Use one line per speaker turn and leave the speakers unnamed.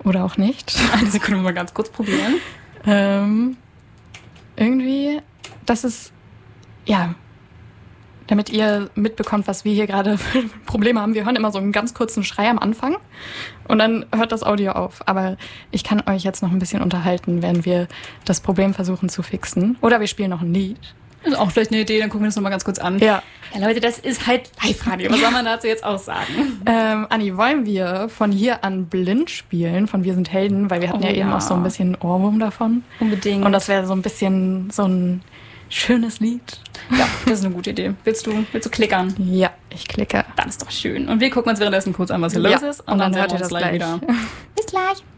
Oder auch nicht.
Eine Sekunde mal ganz kurz probieren.
Irgendwie, das ist, ja, damit ihr mitbekommt, was wir hier gerade für Probleme haben. Wir hören immer so einen ganz kurzen Schrei am Anfang und dann hört das Audio auf. Aber ich kann euch jetzt noch ein bisschen unterhalten, während wir das Problem versuchen zu fixen. Oder wir spielen noch ein Lied.
Das ist auch vielleicht eine Idee, dann gucken wir das nochmal ganz kurz an.
Ja.
Ja, Leute, das ist halt Live-Radio. Was soll man dazu jetzt auch sagen?
Anni, wollen wir von hier an blind spielen, von Wir sind Helden? Weil wir hatten eben auch so ein bisschen Ohrwurm davon.
Unbedingt.
Und das wäre so ein bisschen so ein schönes Lied.
Ja, das ist eine gute Idee. Willst du klickern?
Ja, ich klicke.
Dann ist doch schön. Und wir gucken uns währenddessen kurz an, was hier los ist.
Und dann
sehen
hört
wir
ihr
uns
das gleich
wieder.
Bis gleich.